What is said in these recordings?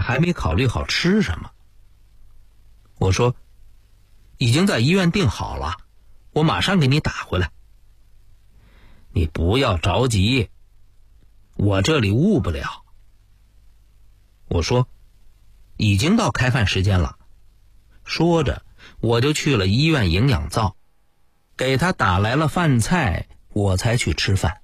还没考虑好吃什么。我说，已经在医院订好了，我马上给你打回来。你不要着急，我这里误不了。我说，已经到开饭时间了。说着，我就去了医院营养灶，给他打来了饭菜，我才去吃饭。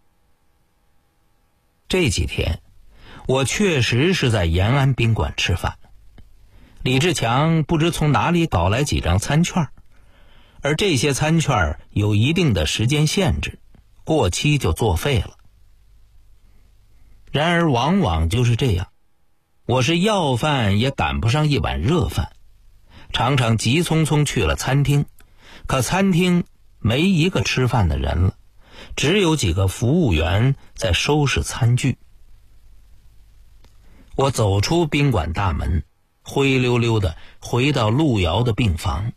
这几天，我确实是在延安宾馆吃饭。李志强不知从哪里搞来几张餐券，而这些餐券有一定的时间限制，过期就作废了。然而往往就是这样，我是要饭也赶不上一碗热饭，常常急匆匆去了餐厅，可餐厅没一个吃饭的人了，只有几个服务员在收拾餐具。我走出宾馆大门，灰溜溜的回到陆瑶的病房。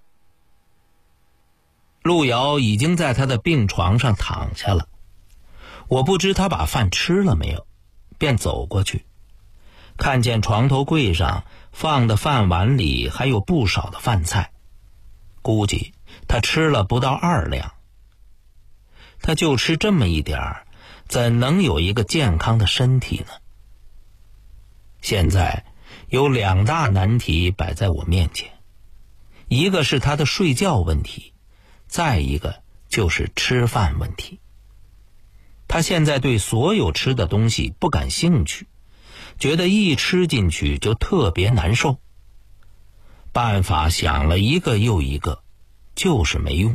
陆瑶已经在他的病床上躺下了，我不知他把饭吃了没有，便走过去，看见床头柜上放的饭碗里还有不少的饭菜，估计他吃了不到2两。他就吃这么一点儿，怎能有一个健康的身体呢？现在有2大难题摆在我面前，一个是他的睡觉问题，再一个就是吃饭问题。他现在对所有吃的东西不感兴趣，觉得一吃进去就特别难受。办法想了一个又一个，就是没用。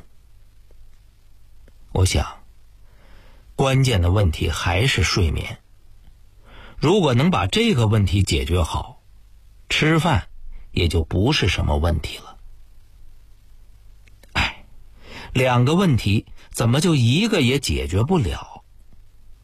我想，关键的问题还是睡眠。如果能把这个问题解决好，吃饭也就不是什么问题了。2个问题怎么就一个也解决不了